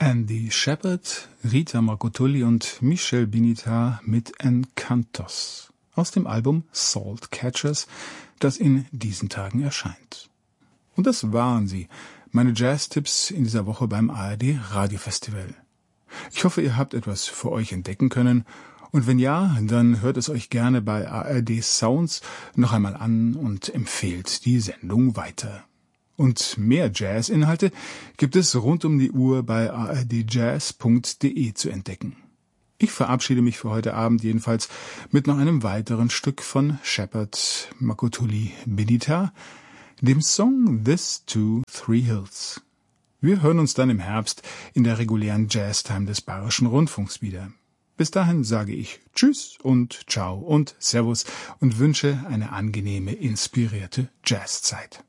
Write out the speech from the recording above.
Andy Shepard, Rita Marcotulli und Michel Binita mit Encantos aus dem Album Salt Catchers, das in diesen Tagen erscheint. Und das waren sie, meine Jazz-Tipps in dieser Woche beim ARD Radiofestival. Ich hoffe, ihr habt etwas für euch entdecken können, und wenn ja, dann hört es euch gerne bei ARD Sounds noch einmal an und empfehlt die Sendung weiter. Und mehr Jazz-Inhalte gibt es rund um die Uhr bei ardjazz.de zu entdecken. Ich verabschiede mich für heute Abend jedenfalls mit noch einem weiteren Stück von Shepard, Marcotulli, Binita, dem Song This to Three Hills. Wir hören uns dann im Herbst in der regulären Jazztime des Bayerischen Rundfunks wieder. Bis dahin sage ich Tschüss und Ciao und Servus und wünsche eine angenehme, inspirierte Jazzzeit.